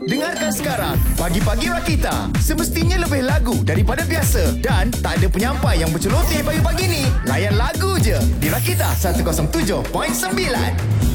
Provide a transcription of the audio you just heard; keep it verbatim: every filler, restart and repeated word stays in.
Dengarkan sekarang Pagi-Pagi Rakita. Semestinya lebih lagu daripada biasa. Dan tak ada penyampai yang berceloteh pagi-pagi ni. Layan lagu je di Rakita seratus tujuh perpuluhan sembilan.